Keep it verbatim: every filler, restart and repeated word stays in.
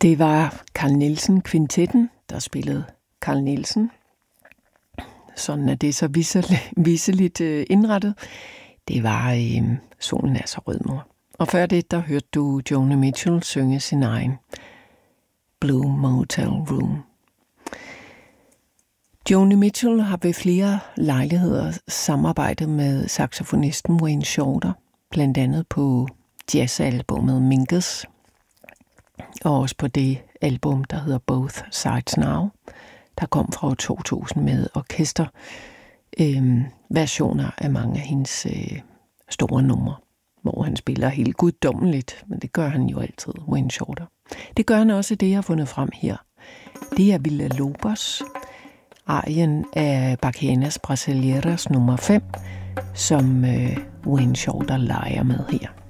Det var Carl Nielsen Kvintetten, der spillede Carl Nielsen. Sådan er det så viseligt indrettet. Det var øh, Solen er så rød, mor. Og før det, der hørte du Joni Mitchell synge sin egen Blue Motel Room. Joni Mitchell har ved flere lejligheder samarbejdet med saxofonisten Wayne Shorter, blandt andet på jazzalbummet Mingus, og også på det album, der hedder Both Sides Now, der kom fra to tusind med orkester øh, versioner af mange af hendes øh, store numre, hvor han spiller helt guddommeligt, men det gør han jo altid, Wayne Shorter. Det gør han også, det jeg har fundet frem her. Det er Villa Lobos, arien af Bachianas Brasileiras nummer fem, som øh, Wayne Shorter leger med her.